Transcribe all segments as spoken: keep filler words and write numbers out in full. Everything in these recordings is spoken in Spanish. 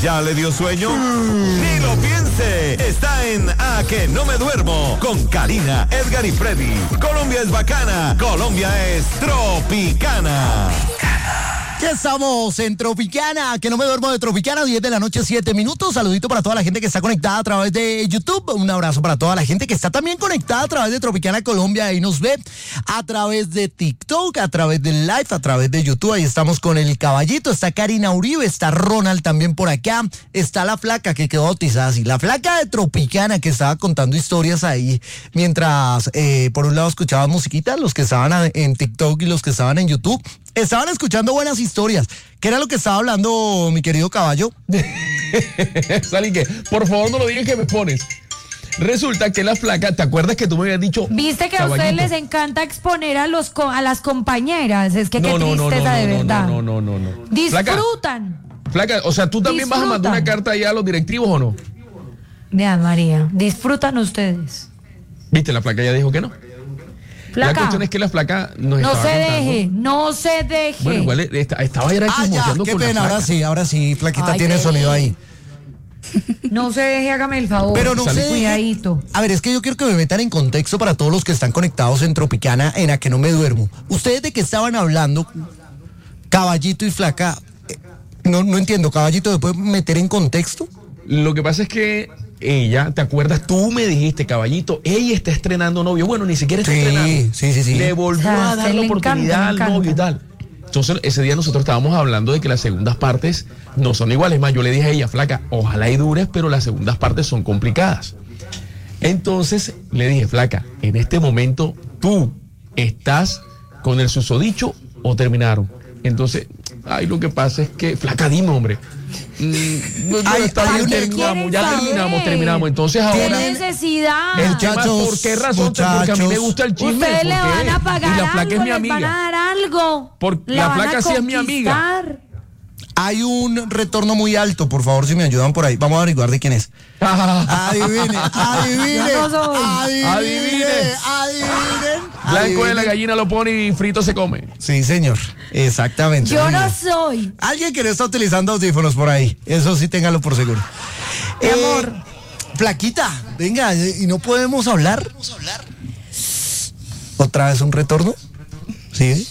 ¿Ya le dio sueño? Ni lo piense. Está en A Que No Me Duermo con Karina, Edgar y Freddy. Colombia es bacana. Colombia es tropicana. Ya estamos en Tropicana, que no me duermo de Tropicana, diez de la noche, siete minutos. Saludito para toda la gente que está conectada a través de YouTube. Un abrazo para toda la gente que está también conectada a través de Tropicana Colombia y nos ve a través de TikTok, a través del Live, a través de YouTube. Ahí estamos con el Caballito, está Karina Uribe, está Ronald también por acá. Está la flaca que quedó bautizada así, la flaca de Tropicana que estaba contando historias ahí mientras eh, por un lado escuchaban musiquita, los que estaban en TikTok y los que estaban en YouTube. Estaban escuchando buenas historias. ¿Qué era lo que estaba hablando mi querido caballo? Salí que, por favor no lo digas que me pones. Resulta que la flaca, ¿te acuerdas que tú me habías dicho? Viste que caballito? A ustedes les encanta exponer a los a las compañeras. Es que no, qué no, tristeza no, no, de no, verdad. No, no, no, no, no. Disfrutan. Flaca, flaca, o sea, ¿tú también Disfrutan. vas a mandar una carta allá a los directivos o no? Vean, María, disfrutan ustedes. ¿Viste? La flaca ya dijo que no. Flaca, La cuestión es que la flaca nos no estaba se contando. deje, no se deje. Bueno, igual está- estaba ya Ah, ya, chismoseando qué con la pena, flaca. ahora sí, ahora sí, flaquita Ay, tiene qué sonido ahí. No se deje, hágame el favor. Pero no sé. Cuidadito. A ver, es que yo quiero que me metan en contexto para todos los que están conectados en Tropicana, en A Que No Me Duermo. ¿Ustedes de qué estaban hablando, Caballito y Flaca? Eh, No, no entiendo, Caballito, ¿me puede meter en contexto? Lo que pasa es que ella, ¿te acuerdas? Tú me dijiste, caballito, ella está estrenando novio. Bueno, ni siquiera está Sí, estrenando. sí, sí, sí. Le volvió O sea, a dar se la le oportunidad encanta, al le novio y tal. Entonces, ese día nosotros estábamos hablando de que las segundas partes no son iguales. Más, yo le dije a ella, flaca, ojalá y dures, pero las segundas partes son complicadas. Entonces, le dije, flaca, en este momento, ¿tú estás con el susodicho o terminaron? Entonces, ay, lo que pasa es que, flaca, dime, hombre. Mm, no, no, Ay, está ay, bien, ¿qué terminamos, ya quieren terminamos, saber? terminamos. Entonces ¿Qué ahora, necesidad? El el tema, Muchachos, ¿por qué razón? Porque a mí me muchachos. gusta el chisme. Ustedes le ¿por qué? van a pagar Y la flaca algo, es mi les amiga. van a dar algo. Por- La la van flaca a sí es mi amiga. conquistar. Hay un retorno muy alto, por favor, si me ayudan por ahí. Vamos a averiguar de quién es. Adivine, adivine, Yo no soy. adivine, Adivine. adivinen. Blanco de la adivinen. gallina lo pone y frito se come. Sí, señor, exactamente. Yo Muy no bien. soy. Alguien que no está utilizando audífonos por ahí, eso sí, téngalo por seguro. Mi Eh, amor. Flaquita, venga, ¿y no podemos hablar? ¿Otra vez un retorno? ¿Sí?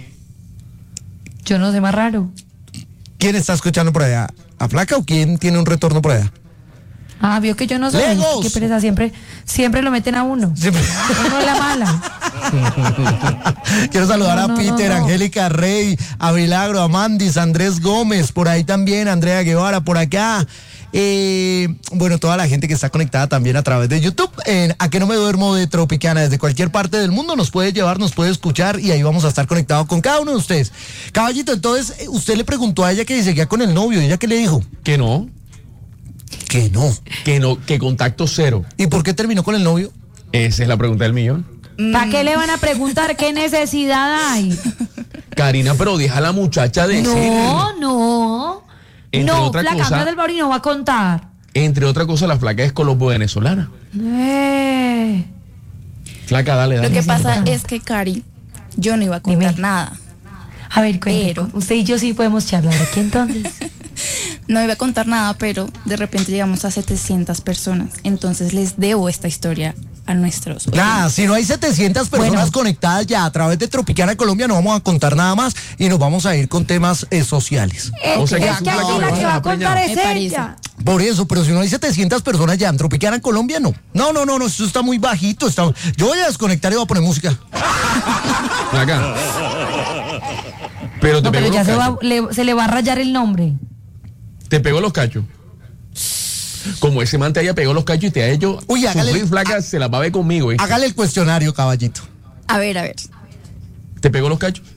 Yo no sé, más raro. ¿Quién está escuchando por allá? ¿A Flaca o quién tiene un retorno por allá? Ah, vio que yo no soy. Legos. Qué pereza, siempre, siempre lo meten a uno. Siempre- Uno es la mala. Quiero saludar No, a no, Peter, no, no. Angélica Rey, a Milagro, a Mandis, Andrés Gómez, por ahí también, Andrea Guevara, por acá. Eh, bueno, toda la gente que está conectada también a través de YouTube. En A Que No Me Duermo de Tropicana, desde cualquier parte del mundo nos puede llevar, nos puede escuchar y ahí vamos a estar conectados con cada uno de ustedes. Caballito, entonces, eh, usted le preguntó a ella que seguía con el novio, ¿ella qué le dijo? Que no, Que no. que no, que contacto cero. ¿Y por qué terminó con el novio? Esa es la pregunta del millón. ¿Para qué le van a preguntar qué necesidad hay? Karina, pero deja a la muchacha de ser. No, no. Entre no, otra flaca, cosa- Andrés del Bauri no va a contar. Entre otras cosas, la flaca es colombo-venezolana. Eh. Flaca, dale, dale. Lo que pasa es que, Cari, yo no iba a contar Dime. nada. A ver, cuéntame. Pero- Usted y yo sí podemos charlar aquí entonces. No iba a contar nada, pero de repente llegamos a setecientas personas. Entonces les debo esta historia a nuestros Nada, oyentes. si no hay setecientas personas Bueno. conectadas ya a través de Tropicana Colombia, no vamos a contar nada más y nos vamos a ir con temas eh, sociales. Es, O sea que es tú, que flaca, aquí me la vas que a va a dejar contar es Me parece. ella. Por eso, pero si no hay setecientas personas ya en Tropicana Colombia, no. No, no, no, no, esto está muy bajito. Está... Yo voy a desconectar y voy a poner música. Flaca. Pero te No, pero pegó ya los se, va, cachos. le- se le va a rayar el nombre. Te pegó los cachos. Como ese man te haya pegado los cachos y te ha hecho Uy, hágale- sufrir, flaca, se la va a ver conmigo. ¿eh? Hágale el cuestionario, caballito. A ver, a ver. ¿Te pegó los cachos?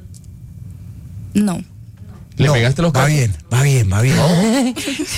No. ¿Le No, pegaste los va cachos? bien, va bien, va bien.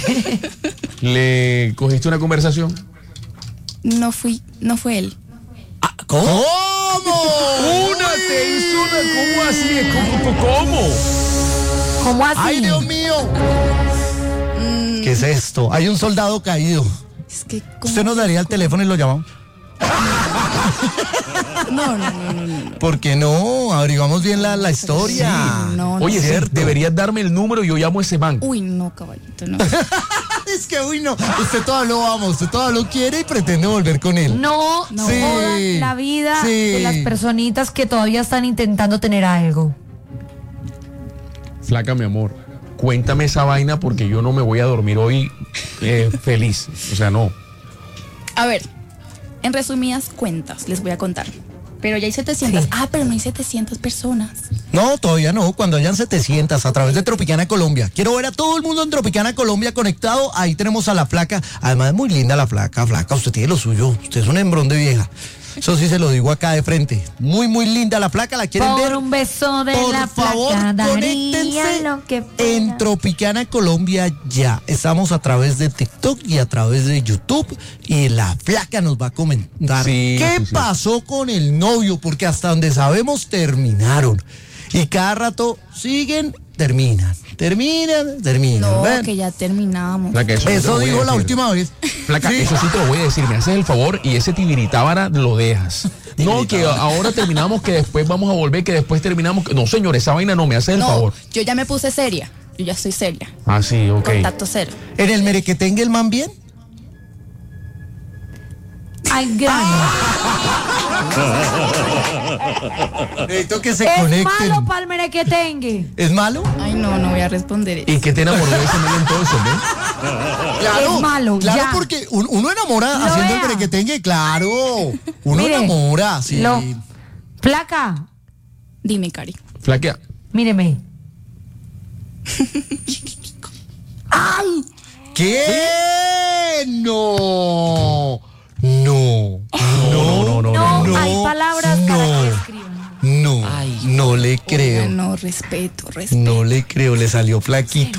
¿Le cogiste una conversación? No fui, no fue él. Ah, ¿Cómo? Una te hizo una, ¿cómo así? ¿Cómo? ¿Cómo? ¿Cómo así? ¡Ay, Dios mío! ¿Qué es esto? Hay un soldado caído. Es que, ¿cómo? ¿Usted nos daría el teléfono y lo llamamos? No, no, no, no, no. ¿Por qué no? Averiguamos bien la, la historia. Sí, no, no. Oye, sí, Cierto. deberías darme el número y yo llamo a ese banco. Uy, no, caballito, no. Es que, uy, no. Usted todavía lo ama, usted todavía lo quiere y pretende volver con él. No, no Sí. jodan la vida Sí. de las personitas que todavía están intentando tener algo. Flaca, mi amor, cuéntame esa vaina porque yo no me voy a dormir hoy eh, feliz. O sea, no. A ver, en resumidas cuentas les voy a contar. Pero ya hay setecientas. Sí. Ah, pero no hay setecientas personas. No, todavía no. Cuando hayan setecientas a través de Tropicana Colombia. Quiero ver a todo el mundo en Tropicana Colombia conectado. Ahí tenemos a la flaca. Además es muy linda la flaca. Flaca, usted tiene lo suyo. Usted es un hembrón de vieja. Eso sí se lo digo acá de frente. Muy, muy linda la flaca. ¿La quieren Por ver? un beso de Por la favor, flaca daría conéctense lo que fuera. en Tropicana Colombia ya. Estamos a través de TikTok y a través de YouTube y la flaca nos va a comentar Sí, qué sí, sí. pasó con el novio, porque hasta donde sabemos terminaron. Y cada rato siguen, terminan, terminan, terminan. No, ¿ven? que ya terminamos. Flaca, eso, no te lo Eso voy a dijo la decir. última vez. Flaca, Sí. eso sí te lo voy a decir. Me haces el favor y ese tibiritábara lo dejas. No, que ahora terminamos, que después vamos a volver, que después terminamos. que- No, señor, esa vaina no me haces el No, favor. yo ya me puse seria. Yo ya estoy seria. Ah, sí, ok. Contacto cero. ¿En el merequetengue el man bien? Al grano. Necesito que se Es conecten. malo palmere que tenga. ¿Es malo? Ay, no, no voy a responder eso. ¿Y qué te enamoró de ese man entonces, no? Claro, Es malo, claro, ya. porque un- uno enamora Lo haciendo vea. el merequetengue, claro. Uno Mire, enamora, sí. Lo, flaca, Dime, Cari. Flaca, míreme. ¿Qué? No. No. no, no, no, No, no, hay palabras no. para que escriban. No, no le Oiga, creo. no, respeto, respeto. No le creo, le salió flaquito.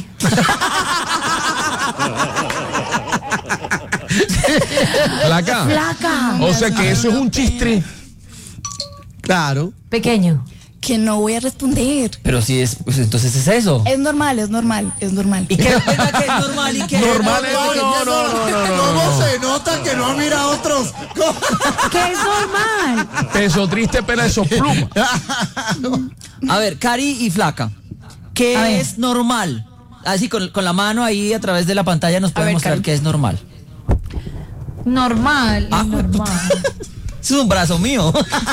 Flaca. Flaca. O sea que eso es un chiste. Claro. Pequeño. Que no voy a responder. Pero si es, pues entonces es eso. Es normal, es normal, es normal. ¿Y qué venga, que es normal y que Normal, no, no, no, no, no, no, ¿Cómo no. se nota que no mira a otros? Que es normal. Peso triste, pela de sopluma. A ver, Cari y Flaca, ¿qué A ver. es normal? Así con, con la mano ahí a través de la pantalla nos puede ver, mostrar Cari. qué es normal. Normal, Ah. es normal. Eso es un brazo mío.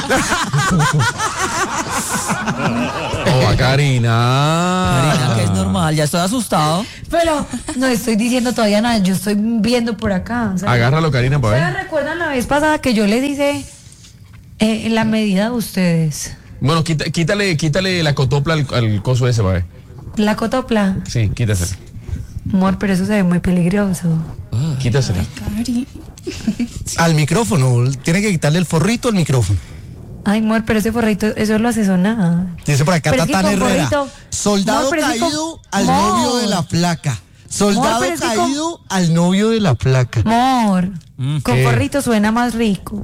Oh, Karina. Karina, que es normal, ya estoy asustado. Pero no estoy diciendo todavía nada, yo estoy viendo por acá. ¿sabes? Agárralo, Karina, para ¿Ustedes ver. recuerdan la vez pasada que yo les hice eh, la medida de ustedes? Bueno, quita- quítale, quítale la cotopla al, al coso ese, para ver. La cotopla. Sí, quítasela. Amor, pero eso se ve muy peligroso. Quítasela. Cari. Al micrófono, tiene que quitarle el forrito al micrófono. Ay, amor, pero ese forrito, eso lo hace sonar. Dice por acá Pero es que Tatán con Herrera. forrito- Soldado No, pero es que caído con- al No. novio de la flaca. Soldado pero es que con- caído al novio de la flaca. Amor, con ¿qué? forrito suena más rico.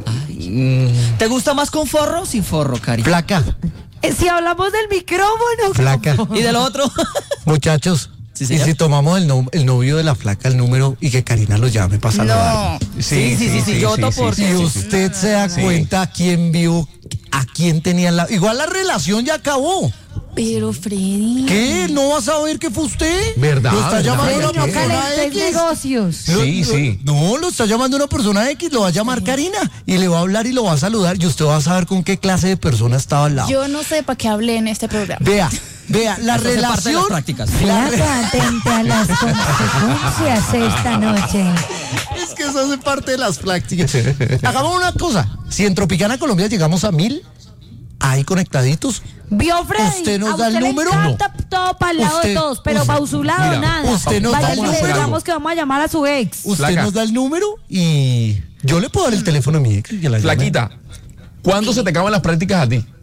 ¿Te gusta más con forro o sin forro, Cari? Flaca, Eh, si hablamos del micrófono. flaca. ¿Y del otro? Muchachos, Sí, y señor. si tomamos el, no- el novio de la flaca, el número, y que Karina lo llame para saludar. No. Sí, sí, sí, sí, yo voto por- Si usted se da cuenta a quién vio, a quién tenía la... Igual la relación ya acabó. Pero Freddy. ¿Qué? ¿No vas a ver que fue usted? ¿Verdad? Lo está ¿verdad? llamando Freddy, una no persona calentes X. negocios. Sí, Lo- sí. No, lo está llamando una persona X, lo va a llamar Karina y le va a hablar y lo va a saludar y usted va a saber con qué clase de persona estaba al lado. Yo no sé para qué hablé en este programa. Vea, vea, la Eso hace parte de relación... las prácticas. la re- Flaca, atenta a las consecuencias esta noche. Es que eso hace parte de las prácticas. Hagamos una cosa, si en Tropicana Colombia llegamos a mil, ahí conectaditos, ¿Vio, Freddy? ¿Usted nos A da el usted número? Le encanta todo para el lado Usted- de todos, pero usted- para su lado mira, nada. usted nos da Vaya, el le número. digamos que vamos a llamar a su ex. usted Flaca. nos da el número y yo le puedo dar el teléfono a mi ex. que la llame. Flaquita, ¿cuándo se te acaban las prácticas a ti?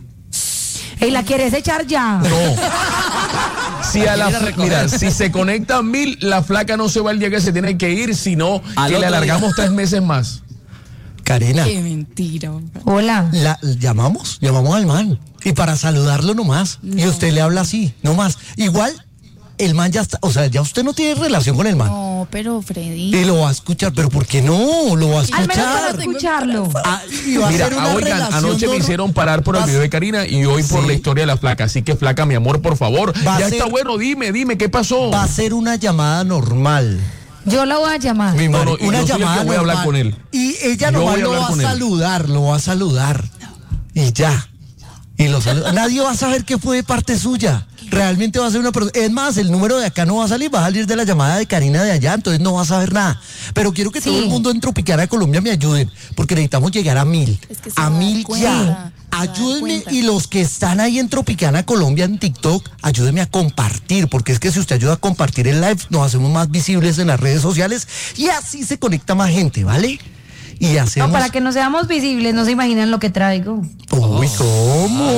¿Y la quieres echar ya? Si a la, Quiere recoger. mira, si se conectan mil, la flaca no se va el día que se tiene que ir, sino Al que le otro alargamos día. tres meses más. Karina, Qué mentira. Hola. la, llamamos, llamamos al man y para saludarlo nomás. Y usted le habla así, nomás. Igual, el man ya está, o sea, ya usted no tiene relación con el man. No, pero Freddy. Y lo va a escuchar, pero ¿por qué no? Lo va a escuchar. Al menos para escucharlo. Ah, y va a Mira, ser una oigan, relación anoche me normal. hicieron parar por el Va a- video de Karina y hoy por Sí. la historia de la flaca. Así que flaca, mi amor, por favor. Va a Ya ser- está bueno, dime, dime, ¿qué pasó? Va a ser una llamada normal. Yo la voy a llamar. Mi No, madre, no, y una yo soy el que llamada voy a hablar normal. con él. Y ella Yo nomás voy a lo hablar va a con él. saludar, lo va a saludar. Y ya. Y lo saluda. Nadie va a saber que fue de parte suya. Realmente va a ser una persona. Es más, el número de acá no va a salir, va a salir de la llamada de Karina de allá, entonces no va a saber nada. Pero quiero que Sí. todo el mundo en Tropicana Colombia me ayuden, porque necesitamos llegar a mil. Es que se a va a dar mil cuenta, ya. se va a dar Ayúdenme cuenta. y los que están ahí en Tropicana Colombia en TikTok, ayúdenme a compartir, porque es que si usted ayuda a compartir el live, nos hacemos más visibles en las redes sociales y así se conecta más gente, ¿vale? Y hacemos... No, para que no seamos visibles, no se imaginan lo que traigo. Uy, ¿cómo?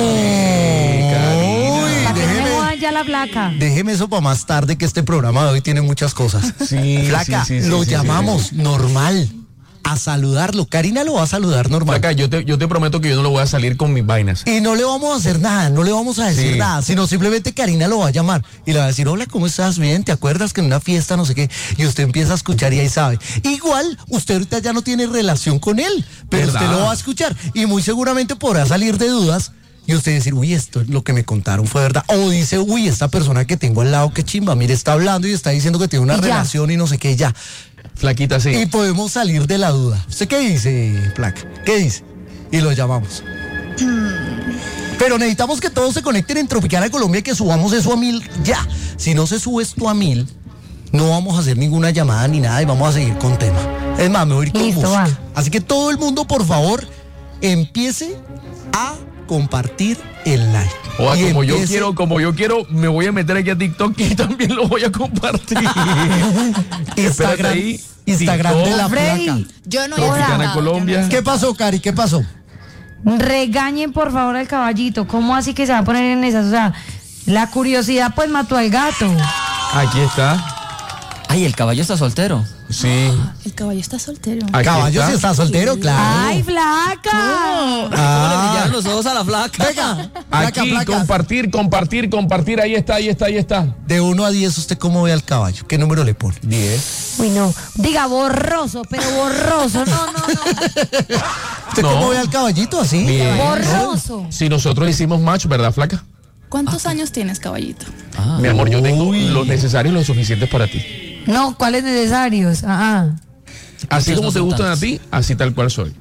Uy, Para que no me déjeme, jodan ya la placa. déjeme eso para más tarde, que este programa de hoy tiene muchas cosas. Sí, Flaca, sí, sí, sí, lo sí, llamamos sí, normal, a saludarlo. Karina lo va a saludar normal. Flaca, yo te, yo te prometo que yo no lo voy a salir con mis vainas. Y no le vamos a hacer nada, no le vamos a decir Sí. nada, sino simplemente Karina lo va a llamar y le va a decir, hola, ¿cómo estás? Bien, ¿te acuerdas que en una fiesta no sé qué? Y usted empieza a escuchar y ahí sabe. Igual, usted ahorita ya no tiene relación con él, pero ¿Verdad? usted lo va a escuchar y muy seguramente podrá salir de dudas y usted decir, uy, esto es lo que me contaron fue verdad. O dice, uy, esta persona que tengo al lado, qué chimba, mire, está hablando y está diciendo que tiene una Y ya. relación y no sé qué, ya. Flaquita, sí. Y podemos salir de la duda. ¿Usted qué dice, Flaca? ¿Qué dice? Y lo llamamos. Pero necesitamos que todos se conecten en Tropicana Colombia y que subamos eso a mil ya. Si no se sube esto a mil, no vamos a hacer ninguna llamada ni nada y vamos a seguir con tema. Es más, me voy a ir con Listo, música. va. Así que todo el mundo, por favor, empiece a compartir el live. O Y como yo empiece- quiero, como yo quiero, me voy a meter aquí a TikTok y también lo voy a compartir. Espérate Instagram, ahí. Instagram de TikTok, la Freddy. placa. Yo no he Tropicana nada, Colombia. yo no he ¿Qué pasó, Cari? ¿Qué pasó? Regañen por favor al caballito. ¿Cómo así que se va a poner en esas? O sea, la curiosidad pues mató al gato. Aquí está. Ay, el caballo está soltero. Sí. El caballo está soltero. Aquí Caballo, si está soltero, claro. ¡Ay, flaca! ¿Cómo le Ah. brillaron los ojos a la flaca? Venga, placa, Aquí, placa. compartir, compartir, compartir. Ahí está, ahí está, ahí está. De uno a diez, ¿usted cómo ve al caballo? ¿Qué número le pone? diez. Uy, no. Diga borroso, pero borroso. No, no, no. ¿Usted No. cómo ve al caballito así? Bien. Borroso. Si nosotros hicimos match, ¿verdad, flaca? ¿Cuántos años tienes, caballito? Mi amor, yo tengo lo necesario y lo suficiente para ti. No, ¿cuáles necesarios? Ah, Así Ustedes como no te son gustan a tantos. ti, así tal cual soy.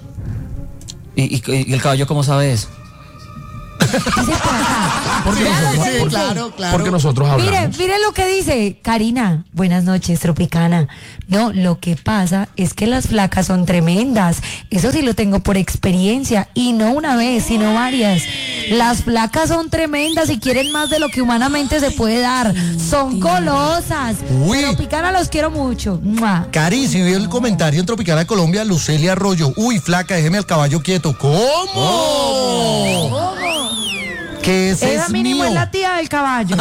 ¿Y, y- y el caballo cómo sabe eso? dice por acá. Porque nosotros, sí, porque- claro, claro. porque nosotros hablamos. Mire, mire lo que dice Karina. Buenas noches, Tropicana. No, lo que pasa es que las flacas son tremendas. Eso sí lo tengo por experiencia. Y no una vez, sino varias. Las flacas son tremendas y quieren más de lo que humanamente se puede dar. Son golosas. Uy. Tropicana los quiero mucho. ¡Mua! Cari, si vio el comentario en Tropicana Colombia, Lucelia Arroyo. Uy, flaca, déjeme al caballo quieto. ¿Cómo? Que ese Esa es mínimo mío. es la tía del caballo.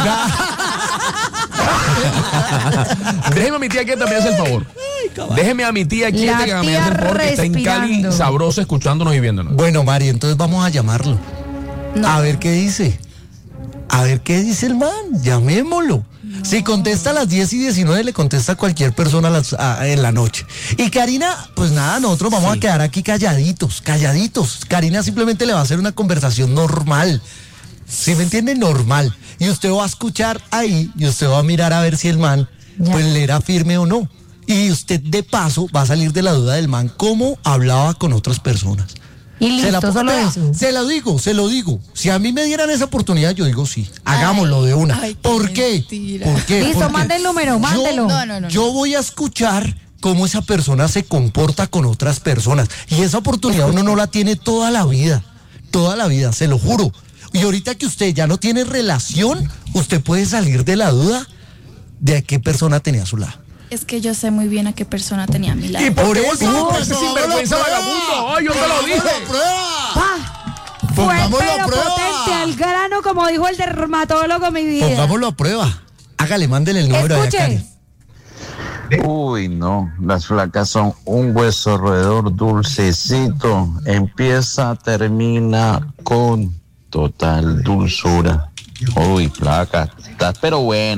Déjeme a mi tía quieta, me hace el favor. Déjeme a mi tía quieta que me tía hace el favor, que está en Cali, respirando. sabrosa, escuchándonos y viéndonos. Bueno, Mari, entonces vamos a llamarlo. A ver qué dice. A ver qué dice el man. Llamémoslo. Si contesta a las diez y diecinueve, le contesta a cualquier persona a las- a- en la noche. Y Karina, pues nada, nosotros vamos a quedar aquí calladitos, calladitos. Karina simplemente le va a hacer una conversación normal. ¿Sí me entiende? Normal. Y usted va a escuchar ahí y usted va a mirar a ver si el man Ya. pues le era firme o no. Y usted de paso va a salir de la duda del man cómo hablaba con otras personas. Y Se la listo, po- solo vea, eso. Se lo digo, se lo digo. Si a mí me dieran esa oportunidad, yo digo sí. Hagámoslo de una. ay, qué ¿Por qué? mentira. ¿Por qué? Listo, Porque mande el número, yo- mándelo. No, no, no, Yo voy a escuchar cómo esa persona se comporta con otras personas. Y esa oportunidad uno no la tiene toda la vida. Toda la vida, se lo juro. Y ahorita que usted ya no tiene relación, usted puede salir de la duda de a qué persona tenía a su lado. Es que yo sé muy bien a qué persona tenía a mi lado. ¿Y por Por qué eso, volviste con pues, ese pongámoslo a sinvergüenza prueba. vagabundo? ¡Ay, yo te lo dije! ¡Pa! Fue Pongámoslo a pero prueba. potente al grano, como dijo el dermatólogo, mi vida. Pongámoslo a prueba. Hágale, mándele el número allá, Escuche. Cari. Uy, no, las flacas son un hueso roedor dulcecito. Empieza, termina con total dulzura. Uy, flaca, estás pero buena.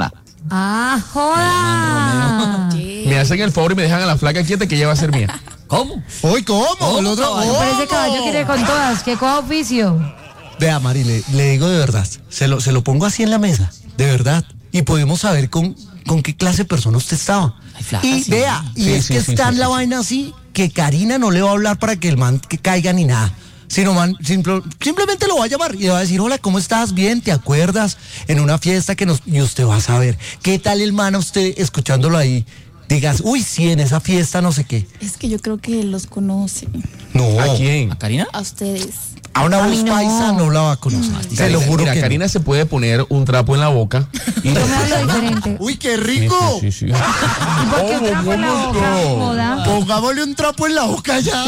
Ah, joda. Me hacen el favor y me dejan a la flaca quieta que ella va a ser mía. ¿Cómo? Hoy, ¿cómo? ¿Cómo, El otro, caballo? ¿cómo? Pero ese caballo quiere con todas, que coja oficio. Vea, Mari, le, le digo de verdad, se lo, se lo pongo así en la mesa, de verdad. Y podemos saber con, con qué clase de persona usted estaba. Ay, flaca, y sí. vea, y Sí, es sí, que sí, está sí, en sí, la sí. vaina así, que Karina no le va a hablar para que el man que caiga ni nada. Sino man, simple- simplemente lo va a llamar y le va a decir, hola, ¿cómo estás? Bien, ¿te acuerdas? En una fiesta que nos... Y usted va a saber, ¿qué tal el man a usted escuchándolo ahí? Digas, uy, sí, en esa fiesta no sé qué. Es que yo creo que él los conoce. No, ¿A quién? ¿A Karina? A ustedes. a una A voz mí no. paisa no la va a conocer. Se Karina, lo juro mira, que no. Karina se puede poner un trapo en la boca. Y Yo me hablo diferente. Uy, qué Sí, rico. sí, sí, sí. ¿Y por qué ¿Cómo, trapo en la cómo boca? no? Joda. Pongámosle un trapo en la boca ya.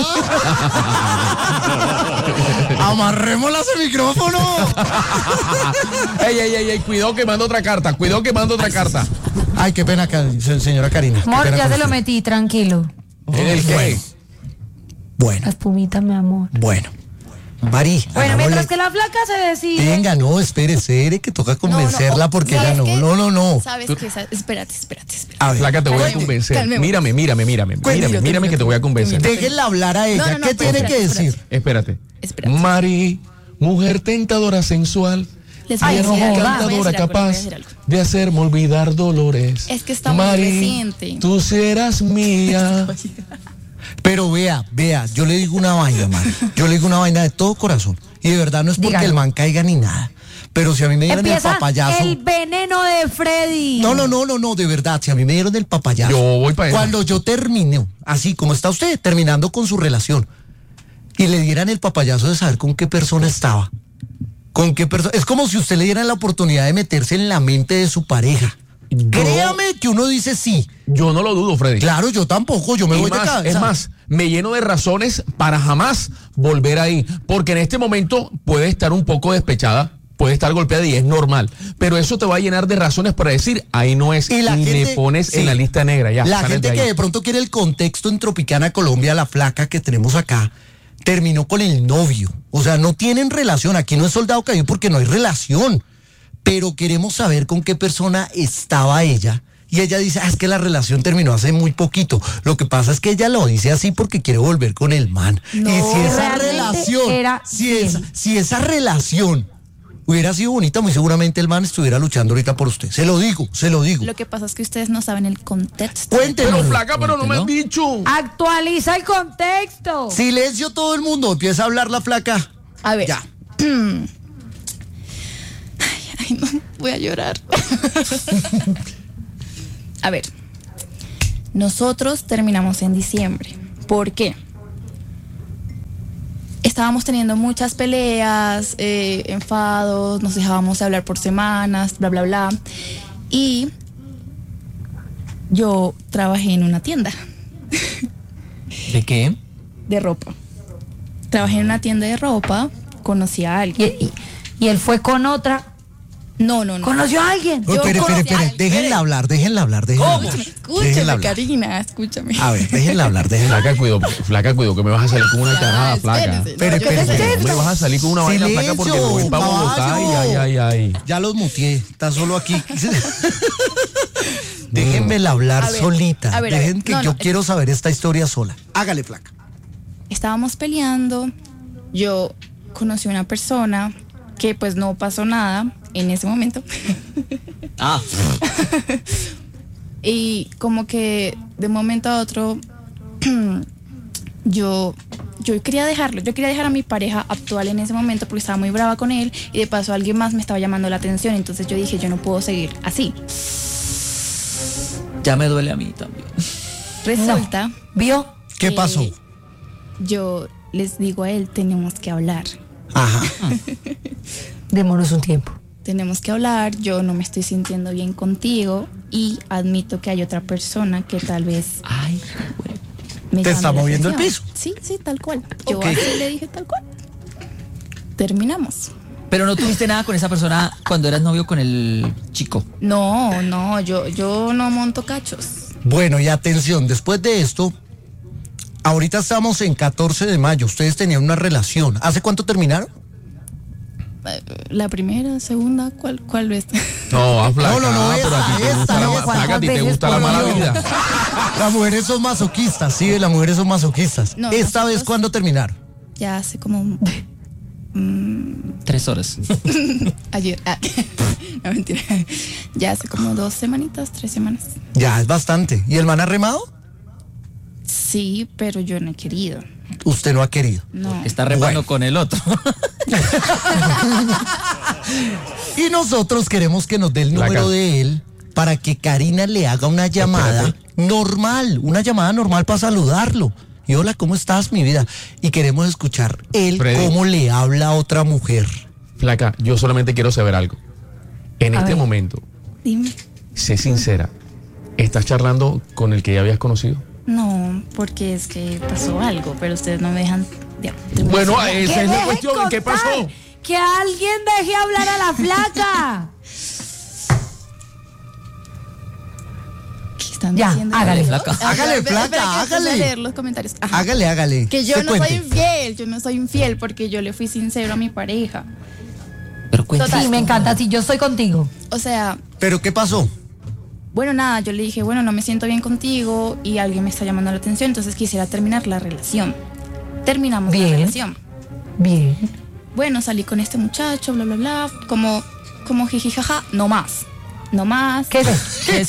Amarrémosla a ese micrófono. Ey, ey, ey, ey, cuidado que mando otra carta, cuidado que mando otra carta. Ay, qué pena, Cari- se- señora Karina. qué Amor, pena ya con se lo usted. metí, tranquilo. ¿En el qué? Bueno, La espumita, mi amor. bueno. Mari, Bueno, hagámosle- mientras que la flaca se decide. Venga, no, espere, espere, que toca convencerla no, porque ¿sabes ella no. qué? No, no, no. ¿Sabes qué? Sa- Espérate, espérate, espérate. A ver, Flaca, te voy a Cálmeme, convencer. cálmeme. Mírame, mírame, mírame. Mírame, mírame que te voy a convencer. déjenla hablar a ella. No, no, no, ¿Qué espérate, tiene que espérate. decir? Espérate. Espérate. Mari, mujer tentadora, sensual. Les voy a Vieja decir algo, les voy a encantadora, decir algo, les voy a capaz decir algo. de hacerme olvidar dolores. Es que está muy Mari, reciente. tú serás mía. Pero vea, vea, yo le digo una vaina, man. Yo le digo una vaina de todo corazón. Y de verdad no es porque Dígalo. el man caiga ni nada. Pero si a mí me dieron el Empieza papayazo. el veneno de Freddy. No, no, no, no, no, de verdad, si a mí me dieron el papayazo. Yo voy para esa. Cuando yo terminé, así como está usted, terminando con su relación, y le dieran el papayazo de saber con qué persona estaba. Con qué persona. Es como si usted le dieran la oportunidad de meterse en la mente de su pareja. Yo- Créame que uno dice sí. Yo no lo dudo, Freddy. Claro, yo tampoco, yo me Y voy de más, cabeza. es más, me lleno de razones para jamás volver ahí. Porque en este momento puede estar un poco despechada, puede estar golpeada y es normal. Pero eso te va a llenar de razones para decir, ahí no es. Y Y, la le gente- pones sí. en la lista negra. Ya, La sales gente de que ahí. de pronto quiere el contexto en Tropicana Colombia, la flaca que tenemos acá, terminó con el novio. O sea, no tienen relación. Aquí no es soldado caído porque no hay relación. Pero queremos saber con qué persona estaba ella. Y ella dice, ah, es que la relación terminó hace muy poquito. Lo que pasa es que ella lo dice así porque quiere volver con el man. No, y si esa realmente relación, era si esa, fiel. si esa relación hubiera sido bonita, muy seguramente el man estuviera luchando ahorita por usted. Se lo digo, se lo digo. Lo que pasa es que ustedes no saben el contexto. Cuéntenos. Pero flaca, pero no me han dicho. Actualiza el contexto. Silencio todo el mundo, empieza a hablar la flaca. A ver. Ya. Ay, no, voy a llorar. A ver, nosotros terminamos en diciembre. ¿Por qué? Estábamos teniendo muchas peleas, eh, enfados, nos dejábamos de hablar por semanas, bla, bla, bla. Y yo trabajé en una tienda ¿De qué? de ropa. Trabajé en una tienda de ropa, conocí a Y, alguien. y- y él fue con otra. No, no, no. ¿Conoció a alguien? Oh, espere, espere, conocí a espere, alguien. déjenla hablar, déjenla hablar, déjenla hablar. Escúchame, Déjenla escúchame, hablar. Karina, escúchame. A ver, déjenla hablar, déjenla hablar. Flaca, cuido, flaca, cuido, que me vas a salir con una Ya, carada, flaca. espérese, Espere, no, yo espere, qué sé. espere. No me vas a salir con una vaina, flaca, porque me voy para Bogotá. Ay, caballo. ay, ay, ay. Ya los muteé, está solo aquí. Déjenmela hablar A ver, solita. a ver, a Dejen ver. que No, yo no, quiero saber esta historia sola. Hágale, flaca. Estábamos peleando, yo conocí a una persona que pues no pasó nada en ese momento. Ah, Y como que de un momento a otro yo yo quería dejarlo, yo quería dejar a mi pareja actual en ese momento porque estaba muy brava con él y de paso alguien más me estaba llamando la atención, entonces yo dije, yo no puedo seguir así. ya me duele a mí también. Resulta ¿Vio? ¿Qué que pasó? yo les digo a él, tenemos que hablar. Ajá. Démonos un tiempo. Tenemos que hablar, yo no me estoy sintiendo bien contigo y admito que hay otra persona que tal vez Ay, me ¿Te llame está la moviendo el atención. Sí, sí, tal cual. Yo Ok. así le dije tal cual. Terminamos. pero no tuviste nada con esa persona cuando eras novio con el chico. No, no, yo, yo no monto cachos. Bueno, y atención, después de esto, ahorita estamos en catorce de mayo. Ustedes tenían una relación. ¿Hace cuánto terminaron? La primera, segunda, ¿cuál, cuál es? No, a Flaca, No, no, no, pero a ti te esa, gusta la- esa. Flaca, a ti te ¿Cuántas gusta la veces mala por vida. Las mujeres son masoquistas, sí, las mujeres son masoquistas. No, Esta nosotros- vez, ¿cuándo terminaron? Ya hace como Tres horas. ayer. Ah, no, mentira. Ya hace como dos semanitas, tres semanas. Ya, es bastante. ¿Y el man ha remado? Sí, pero yo no he querido. Usted no ha querido. No. Está remando Bueno. con el otro. Y nosotros queremos que nos dé el Flaca. número de él para que Karina le haga una llamada normal, una llamada normal para saludarlo. Y hola, ¿cómo estás, mi vida? Y queremos escuchar él Freddy. cómo le habla a otra mujer. Flaca, yo solamente quiero saber algo. En A este ver. momento, Dime. sé sincera, ¿estás charlando con el que ya habías conocido? No, porque es que pasó algo, pero ustedes no me dejan. Ya, Bueno, Que esa es la deje cuestión. ¿Qué contar, pasó? Que alguien deje hablar a la flaca. ¿Qué están Ya, diciendo? hágale, flaca. Espera, Hágale, espera, espera, flaca, que empecé hágale. a leer los comentarios. Ajá. Hágale, hágale. Que yo usted no soy cuente. infiel, yo no soy infiel porque yo le fui sincero a mi pareja. Pero cuéntame. Total. Sí, me encanta, sí, yo estoy contigo. O sea, ¿Pero qué pasó? bueno, nada, yo le dije, bueno, no me siento bien contigo y alguien me está llamando la atención, entonces quisiera terminar la relación. Terminamos Bien. la relación. Bien. Bueno, salí con este muchacho, bla, bla, bla, como, como jiji, jaja, no más. No más. ¿Qué es eso? Es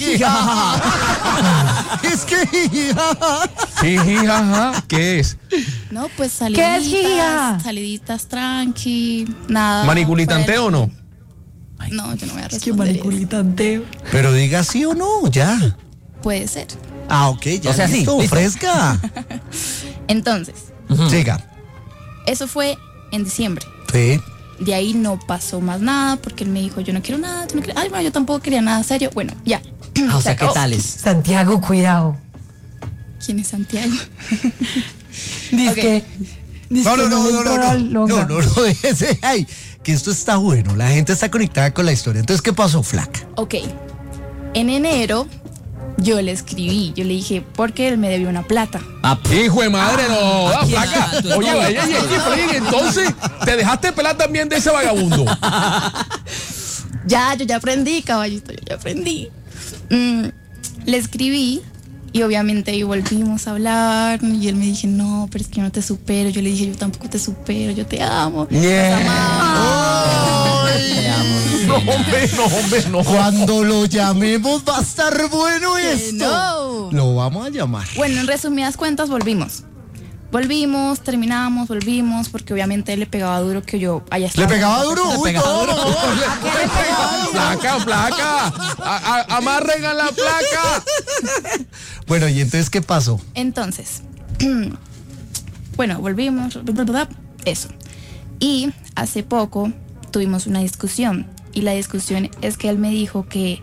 que Jiji, jaja, ¿qué es? No, pues ¿Qué es jiji, jaja? saliditas, saliditas tranqui, nada. ¿Maniculitanteo o no? fuera- No, yo no voy a responder eso. Pero diga sí o no, ya. Puede ser. Ah, ok, ya O sea, sí, listo, listo. fresca. Entonces, Siga. eso fue en diciembre. Sí. De ahí no pasó más nada porque él me dijo, yo no quiero nada, tú no quieres. Ay, bueno, yo tampoco quería nada serio. Bueno, ya. Ah, o Se sea, ¿qué acabó. tales? Santiago, cuidado. ¿Quién es Santiago? Dice Ok. que. dice No, que no, no, le no, entró no, la no, no, lonja. no, no, déjese, ay, que esto está bueno, la gente está conectada con la historia. Entonces, ¿qué pasó, flaca? Ok. En enero yo le escribí, yo le dije, porque él me debió una plata. Ah, p- Hijo de madre, no, ¿a da quién? Flaca. ¿A tu Oye, esposa? ella y el Freddy, entonces, ¿te dejaste pelar también de ese vagabundo? Ya, yo ya aprendí, caballito, yo ya aprendí. Mm, le escribí y obviamente ahí volvimos a hablar y él me dije, no, pero es que yo no te supero. Yo le dije, yo tampoco te supero, yo te amo. Yeah. Nos amamos. te amo, No, Lucina. hombre, no, hombre, no. Cuando lo llamemos va a estar bueno Que esto. no. Lo vamos a llamar. Bueno, en resumidas cuentas, volvimos. Volvimos, terminamos, volvimos, porque obviamente él le pegaba duro que yo haya estado. ¿Le pegaba con otra duro? persona. Uy, pegaba no, duro? no. Placa, placa. A- a- Amarren a la placa. Bueno, ¿y entonces qué pasó? Entonces, bueno, volvimos, bla, bla, bla, eso. Y hace poco tuvimos una discusión. Y la discusión es que él me dijo que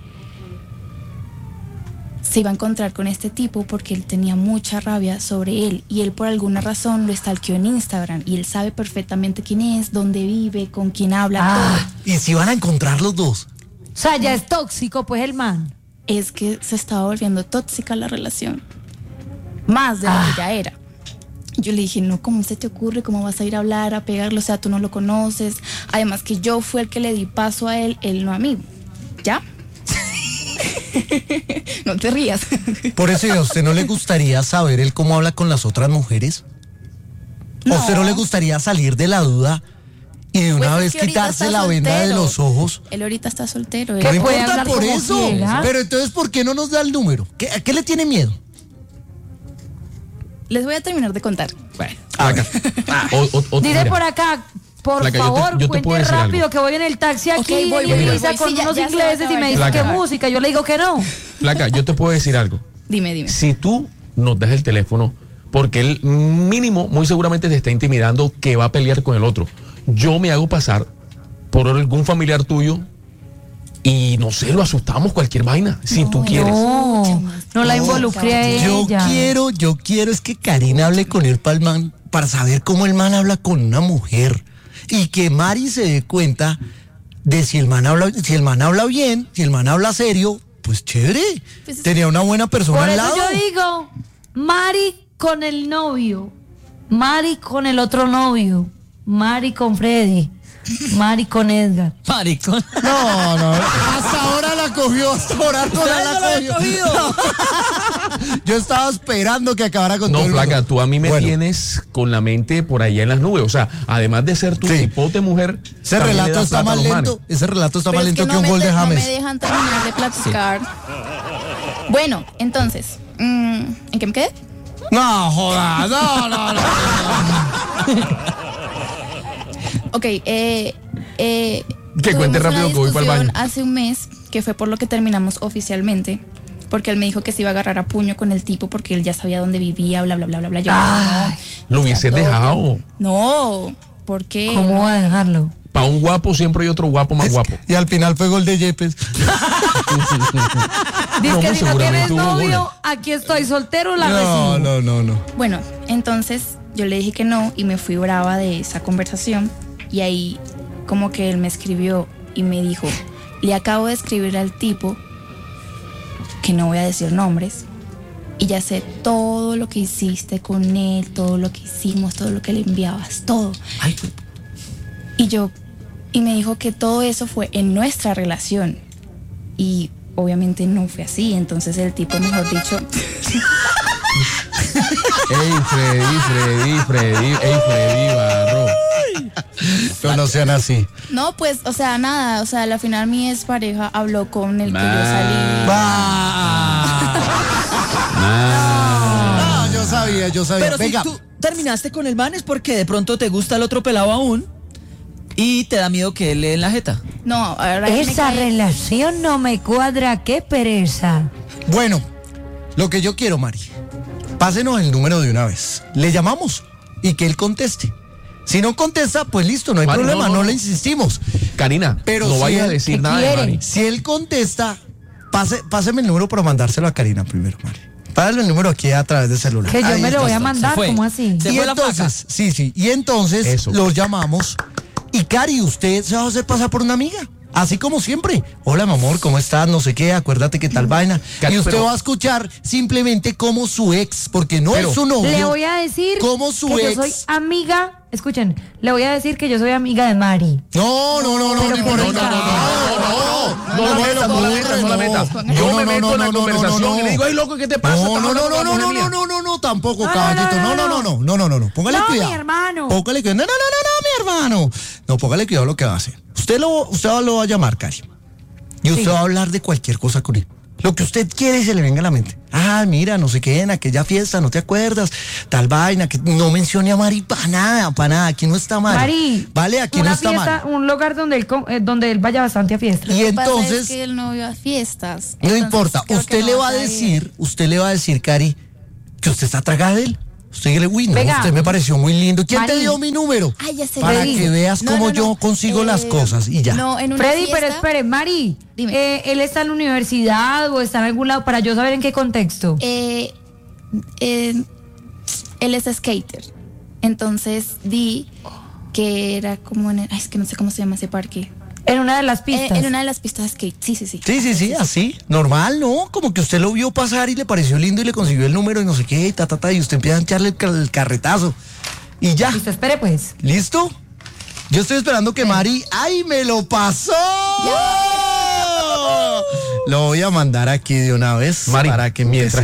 se iba a encontrar con este tipo porque él tenía mucha rabia sobre él. Y él por alguna razón lo stalkeó en Instagram. Y él sabe perfectamente quién es, dónde vive, con quién habla, Ah. ¿Y si van a encontrar los dos? O sea, ya es tóxico, pues el man. todo. Es que se estaba volviendo tóxica la relación. Más de lo Ah. que ya era. Yo le dije, no, ¿cómo se te ocurre? ¿Cómo vas a ir a hablar, a pegarlo? O sea, tú no lo conoces. Además que yo fui el que le di paso a él, él no a mí. ¿Ya? No te rías. Por eso, ¿y a usted no le gustaría saber él cómo habla con las otras mujeres? ¿O a usted no le gustaría salir de la duda y de una Pues es vez que ahorita quitarse está la venda de soltero. los ojos? Él ahorita está soltero. ¿Qué él- No puede importa hablar por como eso. quiera? Pero entonces, ¿por qué no nos da el número? ¿Qué, ¿A qué le tiene miedo? Les voy a terminar de contar. Bueno, Placa. O- o- o- Dile mira, por acá, por Flaca, yo te- favor, yo te cuente puedo decir rápido algo. que voy en el taxi aquí Ok, voy, en voy, voy, Ibiza voy. con Sí, ya- unos ya se va a ingleses y acabar, me ya dicen se va a que acabar. música. Yo le digo que no. Flaca, yo te puedo decir algo. Dime, dime. Si tú nos das el teléfono, porque él mínimo, muy seguramente te está intimidando que va a pelear con el otro. Yo me hago pasar por algún familiar tuyo y no sé, lo asustamos cualquier vaina, si tú quieres. No, no la involucré a Yo ella. quiero, yo quiero es que Karina hable con el palman para saber cómo el man habla con una mujer y que Mari se dé cuenta de si el man habla, si el man habla bien, si el man habla serio, pues chévere. Pues es- Tenía una buena persona Por al eso lado. yo digo, Mari con el novio, Mari con el otro novio, Mari con Freddy. Mari con Edgar. Maricón. No, no, hasta ahora la cogió, hasta ahora no la, no la he cogió. cogido. Yo estaba esperando que acabara con No, todo el mundo. flaca, tú a mí me Bueno, tienes con la mente por allá en las nubes. O sea, además de ser tu Sí. hipote mujer, ese también le relato das está plata a más los lento, manes. ese relato está Pero más es lento que, no un me gol de de- James. No me dejan terminar de platicar. Bueno, entonces, mm, ¿en qué me quedé? No, joda, no, no, no. Ok, eh, eh, Que cuente tuvimos rápido una que voy para el discusión baño. hace un mes, que fue por lo que terminamos oficialmente, porque él me dijo que se iba a agarrar a puño con el tipo porque él ya sabía dónde vivía, bla, bla, bla, bla, bla. Yo, Ay, Lo hubieses loco. dejado. no, ¿por qué? ¿Cómo va a dejarlo? Para un guapo siempre hay otro guapo más guapo. Y al final fue gol de Yepes. Dice No, que muy si no seguramente tienes hubo novio, goles. aquí estoy soltero, la No, recibo. no, no, no. Bueno, entonces yo le dije que no y me fui brava de esa conversación y ahí como que él me escribió y me dijo, le acabo de escribir al tipo, que no voy a decir nombres, y ya sé todo lo que hiciste con él, todo lo que hicimos, todo lo que le enviabas, todo. Ay, Y yo, y me dijo que todo eso fue en nuestra relación. Y obviamente no fue así. Entonces el tipo, mejor dicho, Ey, Freddy, Freddy, Freddy, ey, Freddy Barro. No, no sean así. no, pues, o sea, nada. O sea, al final mi expareja habló con el que yo salí. No, yo sabía, yo sabía. pero Venga, si tú terminaste con el man es porque de pronto te gusta el otro pelado aún y te da miedo que él le den la jeta. No, ahora que me Esa cae- relación no me cuadra, qué pereza. bueno, lo que yo quiero, Mari, pásenos el número de una vez. Le llamamos y que él conteste. Si no contesta, pues listo, no hay Mari, problema, no, no, no, le no. insistimos. Karina, Pero no si vayas a él- decir ¿qué nada de quiere? Mari. Si él contesta, pase, páseme el número para mandárselo a Karina primero, Mari. Pásale el número aquí a través del celular. Que yo Ahí me lo está. voy a mandar, fue. ¿cómo así? Se Y fue la flaca. entonces, sí, sí, y entonces Eso. los llamamos y Cari, usted se va a hacer pasar por una amiga. Así como siempre. Hola, mi amor, ¿cómo estás? No sé qué, acuérdate que tal vaina. Cari, Y usted pero- va a escuchar simplemente como su ex, porque no Pero- es su novio. Le voy a decir como su que ex. yo soy amiga, escuchen, le voy a decir que yo soy amiga de Mari. No, no, no, no, Pero ni que por no, ahí, no, no, no, No no, la no, metas, no la metas, no la metas. Yo me meto en la conversación y le digo, ay, loco, ¿qué te pasa? No, Estás no, no, hablando no, con la no, no, mujer no, mía. no, no, no, tampoco, No, no, caballito. no, No, no, no, no, no, no, no, no, no. Póngale No, mi cuidado. hermano. Póngale cuidado. No, no, no, no, no, mi hermano. No, póngale cuidado lo que va a hacer. Usted lo, usted lo va a llamar, Cari. Y usted Sí. va a hablar de cualquier cosa con él. Lo que usted quiere y se le venga a la mente. Ah, mira, no sé qué, en aquella fiesta, no te acuerdas. Tal vaina, que no mencione a Mari para nada, para nada. Aquí no está Mari. Mari, Vale, aquí una no está fiesta, Mari. un lugar donde él, co- eh, donde él vaya bastante a fiestas. Y Lo que pasa es entonces, que él no iba a fiestas. no entonces importa. creo que Usted no le va a ir. decir, usted le va a decir, Cari, que usted está tragada de él. Usted le, uy, no, Venga. usted me pareció muy lindo. ¿Quién te Mari. dio mi número? Ay, ya sé. Para Freddy. que veas No, cómo no, no. yo consigo Eh, las cosas y ya. No, en una Freddy, fiesta, pero espere, Mari, Dime. eh, ¿él está en la universidad o está en algún lado para yo saber en qué contexto? Eh, eh, él es skater. Entonces di que era como en el, ay, es que no sé cómo se llama ese parque. En una de las Eh, pistas. en una de las pistas de skate. Sí, sí, sí. Sí, sí, sí, así, normal, ¿no? Como que usted lo vio pasar y le pareció lindo y le consiguió el número y no sé qué, ta, ta, ta, y usted empieza a echarle el, ca- el carretazo. Y ya, Listo, espere pues. ¿listo? Yo estoy esperando que Mari, ¡ay, me lo pasó! Lo voy a mandar aquí de una vez Mari, para que mientras